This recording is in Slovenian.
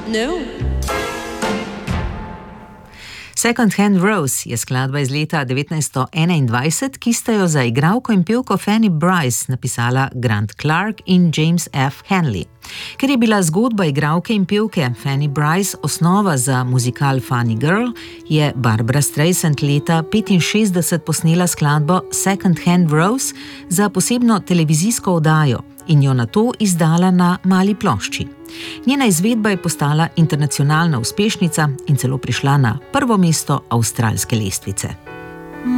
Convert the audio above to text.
No. Second Hand Rose je skladba iz leta 1921, ki sta jo za igralko in pevko Fanny Brice napisala Grant Clark in James F. Henley. Ker je bila zgodba igralke in pevke Fanny Brice osnova za muzikal Funny Girl, je Barbra Streisand leta 1965 posnela skladbo Second Hand Rose za posebno televizijsko oddajo in jo nato izdala na mali plošči. Njena izvedba je postala internacionalna uspešnica in celo prišla na prvo mesto avstralske lestvice.